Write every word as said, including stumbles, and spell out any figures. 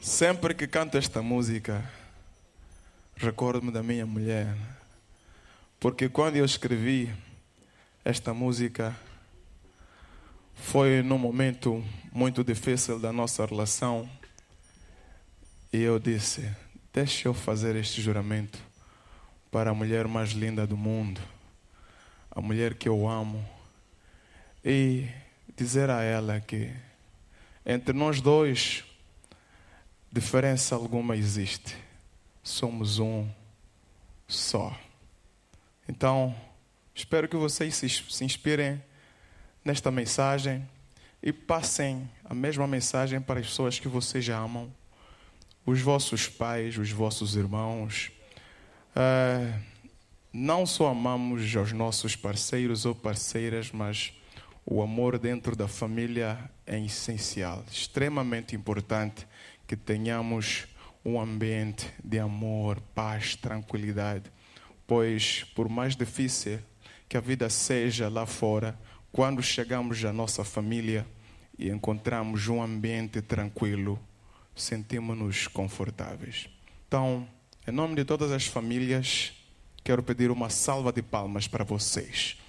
Sempre que canto esta música, recordo-me da minha mulher. Porque quando eu escrevi esta música, foi num momento muito difícil da nossa relação. E eu disse, deixa eu fazer este juramento para a mulher mais linda do mundo, a mulher que eu amo, e dizer a ela que entre nós dois, diferença alguma existe. Somos um só. Então, espero que vocês se, se inspirem nesta mensagem e passem a mesma mensagem para as pessoas que vocês amam, os vossos pais, os vossos irmãos. Uh, não só amamos os nossos parceiros ou parceiras, mas o amor dentro da família é essencial, extremamente importante que tenhamos um ambiente de amor, paz, tranquilidade. Pois, por mais difícil que a vida seja lá fora, quando chegamos à nossa família e encontramos um ambiente tranquilo, sentimos-nos confortáveis. Então, em nome de todas as famílias, quero pedir uma salva de palmas para vocês.